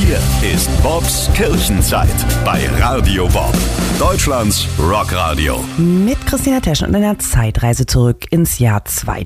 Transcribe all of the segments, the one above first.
Hier ist Bobs Kirchenzeit bei Radio Bob, Deutschlands Rockradio. Mit Christina Tesch und einer Zeitreise zurück ins Jahr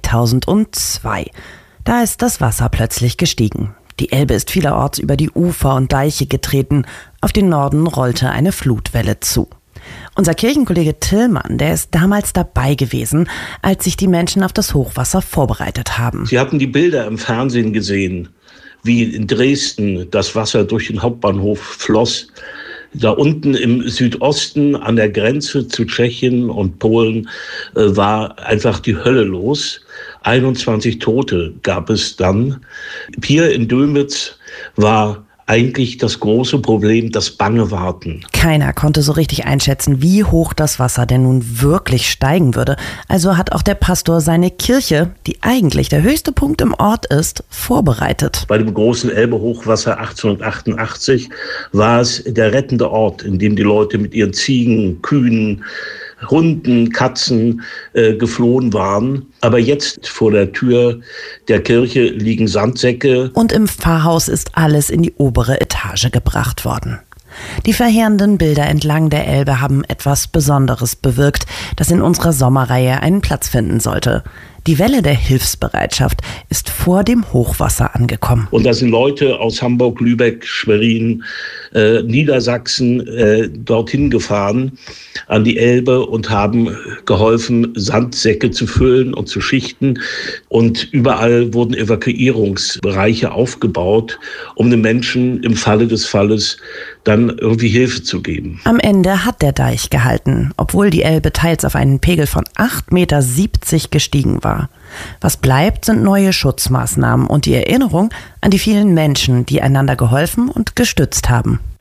2002. Da ist das Wasser plötzlich gestiegen. Die Elbe ist vielerorts über die Ufer und Deiche getreten. Auf den Norden rollte eine Flutwelle zu. Unser Kirchenkollege Tillmann, der ist damals dabei gewesen, als sich die Menschen auf das Hochwasser vorbereitet haben. Sie hatten die Bilder im Fernsehen gesehen, wie in Dresden das Wasser durch den Hauptbahnhof floss. Da unten im Südosten an der Grenze zu Tschechien und Polen war einfach die Hölle los. 21 Tote gab es dann. Hier in Dömitz war eigentlich das große Problem das bange Warten. Keiner konnte so richtig einschätzen, wie hoch das Wasser denn nun wirklich steigen würde. Also hat auch der Pastor seine Kirche, die eigentlich der höchste Punkt im Ort ist, vorbereitet. Bei dem großen Elbe-Hochwasser 1888 war es der rettende Ort, in dem die Leute mit ihren Ziegen, Kühen, Hunden, Katzen geflohen waren. Aber jetzt vor der Tür der Kirche liegen Sandsäcke. Und im Pfarrhaus ist alles in die obere Etage gebracht worden. Die verheerenden Bilder entlang der Elbe haben etwas Besonderes bewirkt, das in unserer Sommerreihe einen Platz finden sollte. Die Welle der Hilfsbereitschaft ist vor dem Hochwasser angekommen. Und da sind Leute aus Hamburg, Lübeck, Schwerin, Niedersachsen dorthin gefahren an die Elbe und haben geholfen, Sandsäcke zu füllen und zu schichten. Und überall wurden Evakuierungsbereiche aufgebaut, um den Menschen im Falle des Falles dann irgendwie Hilfe zu geben. Am Ende hat der Deich gehalten, obwohl die Elbe teils auf einen Pegel von 8,70 Meter gestiegen war. Was bleibt, sind neue Schutzmaßnahmen und die Erinnerung an die vielen Menschen, die einander geholfen und gestützt haben.